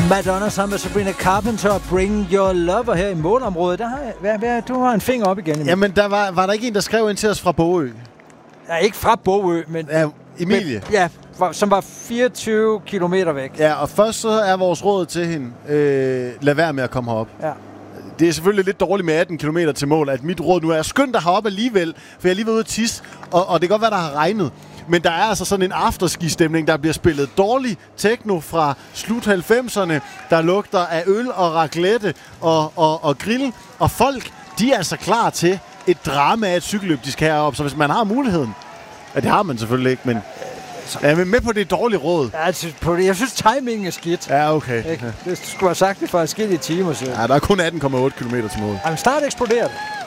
Madonna sammen med Sabrina Carpenter, Bring Your Lover her i målområdet. Der har du har en finger op igen. Jamen, der var der ikke en, der skrev ind til os fra Bogø? Ja, ikke fra Bogø, men... Ja, Emilie. Ja, som var 24 kilometer væk. Ja, og først så er vores råd til hende, lad være med at komme herop. Ja. Det er selvfølgelig lidt dårligt med 18 km til mål, at mit råd nu er skyndt dig herop alligevel, for jeg er lige været ude at tisse, og det kan godt være, der har regnet. Men der er altså sådan en afterski-stemning, der bliver spillet dårlig techno fra slut 90'erne, der lugter af øl og raclette og grill, og folk, de er altså klar til et drama af et cykelløb, de skal herop, så hvis man har muligheden, ja, det har man selvfølgelig ikke, men er med på det dårlige råd. Ja, jeg synes, timingen er skidt. Ja, okay. Det skulle have sagt det for forskellige timer siden. Ja, der er kun 18,8 km til mål. Jamen, snart eksploderer det.